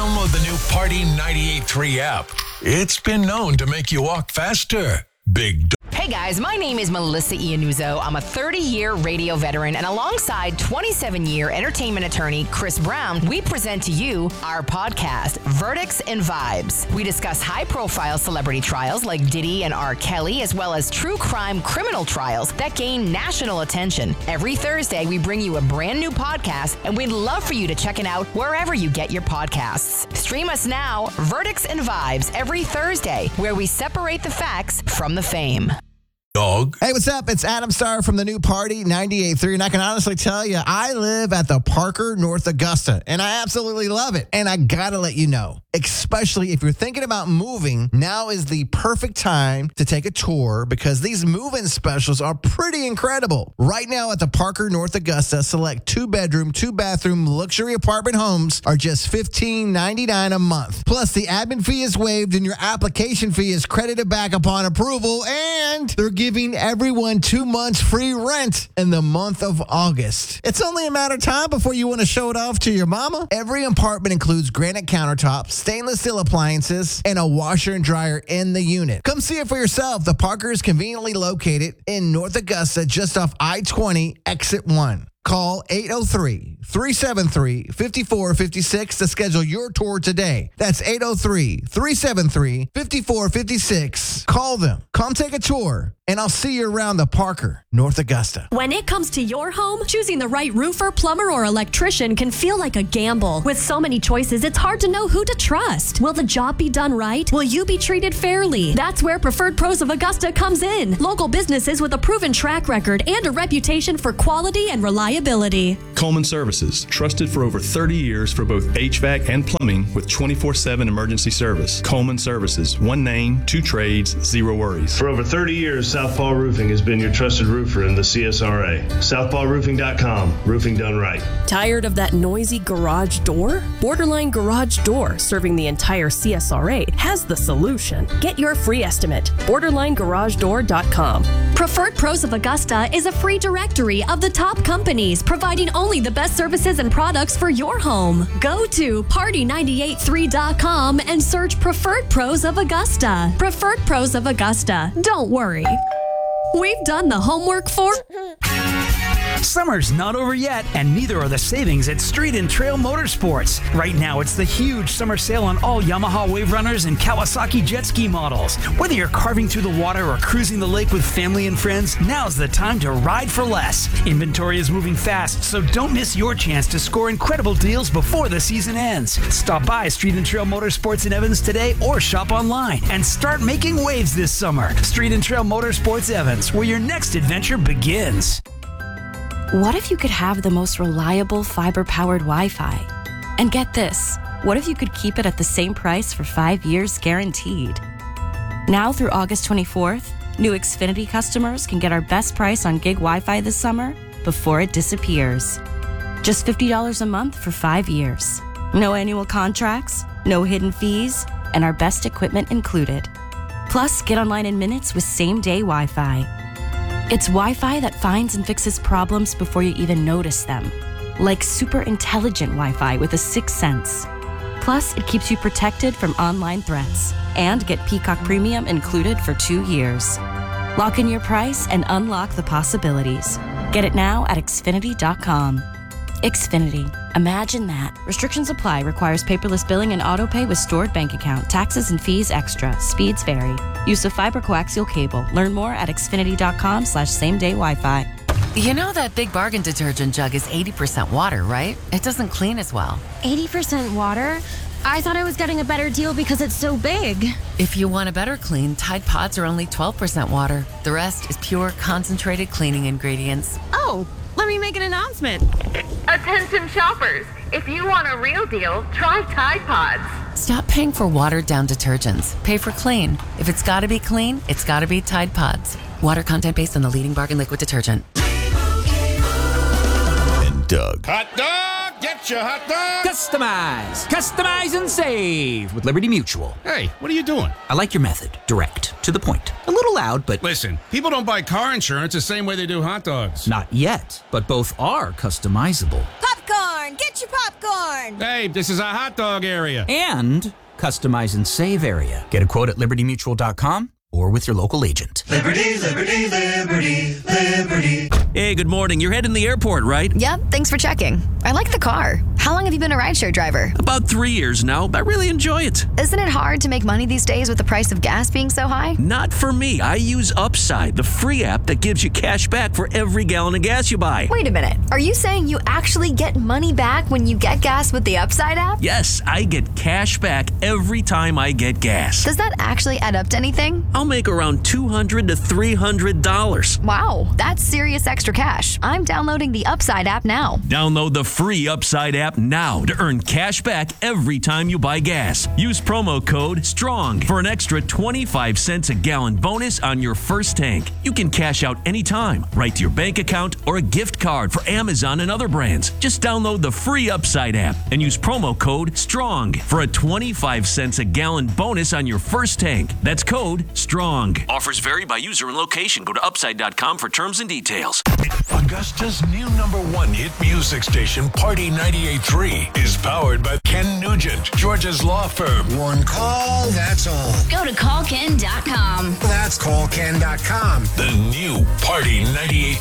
Download the new Party 98.3 app. It's been known to make you walk faster. Big Hey guys, my name is Melissa Iannuzzo. I'm a 30-year radio veteran, and alongside 27-year entertainment attorney Chris Brown, we present to you our podcast, Verdicts and Vibes. We discuss high-profile celebrity trials like Diddy and R. Kelly, as well as true crime criminal trials that gain national attention. Every Thursday, we bring you a brand new podcast, and we'd love for you to check it out wherever you get your podcasts. Stream us now, Verdicts and Vibes, every Thursday, where we separate the facts from the fame. Dog. Hey, what's up? It's Adam Starr from the new Party 98.3, and I can honestly tell you, I live at the Parker North Augusta, and I absolutely love it. And I gotta let you know, especially if you're thinking about moving, now is the perfect time to take a tour because these move-in specials are pretty incredible. Right now at the Parker North Augusta, select 2-bedroom, 2-bathroom luxury apartment homes are just $15.99 a month. Plus, the admin fee is waived and your application fee is credited back upon approval, and they're giving everyone 2 months free rent in the month of August. It's only a matter of time before you want to show it off to your mama. Every apartment includes granite countertops, stainless steel appliances, and a washer and dryer in the unit. Come see it for yourself. The Parker is conveniently located in North Augusta, just off I-20, exit 1. Call 803-373-5456 to schedule your tour today. That's 803-373-5456. Call them. Come take a tour, and I'll see you around the Parker, North Augusta. When it comes to your home, choosing the right roofer, plumber, or electrician can feel like a gamble. With so many choices, it's hard to know who to trust. Will the job be done right? Will you be treated fairly? That's where Preferred Pros of Augusta comes in. Local businesses with a proven track record and a reputation for quality and reliability. Coleman Services, trusted for over 30 years for both HVAC and plumbing with 24/7 emergency service. Coleman Services, one name, 2 trades, 0 worries. For over 30 years, Southpaw Roofing has been your trusted roofer in the CSRA. SouthpawRoofing.com, roofing done right. Tired of that noisy garage door? Borderline Garage Door, serving the entire CSRA, has the solution. Get your free estimate. BorderlineGarageDoor.com. Preferred Pros of Augusta is a free directory of the top companies providing only the best services and products for your home. Go to party983.com and search Preferred Pros of Augusta. Preferred Pros of Augusta. Don't worry. We've done the homework for... Summer's not over yet, and neither are the savings at Street and Trail Motorsports. Right now, it's the huge summer sale on all Yamaha Wave Runners and Kawasaki jet ski models. Whether you're carving through the water or cruising the lake with family and friends, now's the time to ride for less. Inventory is moving fast, so don't miss your chance to score incredible deals before the season ends. Stop by Street and Trail Motorsports in Evans today or shop online and start making waves this summer. Street and Trail Motorsports Evans, where your next adventure begins. What if you could have the most reliable fiber-powered Wi-Fi? And get this, what if you could keep it at the same price for 5 years guaranteed? Now through August 24th, new Xfinity customers can get our best price on gig Wi-Fi this summer before it disappears. Just $50 a month for 5 years. No annual contracts, no hidden fees, and our best equipment included. Plus, get online in minutes with same-day Wi-Fi. It's Wi-Fi that finds and fixes problems before you even notice them. Like super intelligent Wi-Fi with a 6th sense. Plus, it keeps you protected from online threats. And get Peacock Premium included for 2 years. Lock in your price and unlock the possibilities. Get it now at Xfinity.com. Xfinity. Imagine that. Restrictions apply. Requires paperless billing and autopay with stored bank account. Taxes and fees extra. Speeds vary. Use of fiber coaxial cable. Learn more at Xfinity.com/same-day Wi-Fi. You know that Big Bargain detergent jug is 80% water, right? It doesn't clean as well. 80% water? I thought I was getting a better deal because it's so big. If you want a better clean, Tide Pods are only 12% water. The rest is pure, concentrated cleaning ingredients. Oh, let me make an announcement. Attention shoppers, if you want a real deal, try Tide Pods. Stop paying for watered-down detergents. Pay for clean. If it's gotta be clean, it's gotta be Tide Pods. Water content based on the leading bargain liquid detergent. And Doug. Hot dog! Get your hot dog! Customize! Customize and save with Liberty Mutual. Hey, what are you doing? I like your method. Direct. To the point. A little loud, but... Listen, people don't buy car insurance the same way they do hot dogs. Not yet, but both are customizable. Popcorn! popcorn! Get your popcorn! Hey, this is a hot dog area. And customize and save area. Get a quote at libertymutual.com or with your local agent. Liberty, liberty, liberty, liberty. Hey, good morning. You're heading to the airport, right? Yep, thanks for checking. I like the car. How long have you been a rideshare driver? About 3 years now. I really enjoy it. Isn't it hard to make money these days with the price of gas being so high? Not for me. I use Upside, the free app that gives you cash back for every gallon of gas you buy. Wait a minute. Are you saying you actually get money back when you get gas with the Upside app? Yes, I get cash back every time I get gas. Does that actually add up to anything? I'll make around $200 to $300. Wow, that's serious extra cash. I'm downloading the Upside app now. Download the free Upside app now to earn cash back every time you buy gas. Use promo code STRONG for an extra 25 cents a gallon bonus on your first tank. You can cash out anytime, right to your bank account or a gift card for Amazon and other brands. Just download the free Upside app and use promo code STRONG for a 25 cents a gallon bonus on your first tank. That's code STRONG. Offers vary by user and location. Go to upside.com for terms and details. Augusta's new #1 hit music station, Party 98.3, is powered by Ken Nugent, Georgia's law firm. One call, that's all. Go to callken.com. That's callken.com. The new Party 98.3.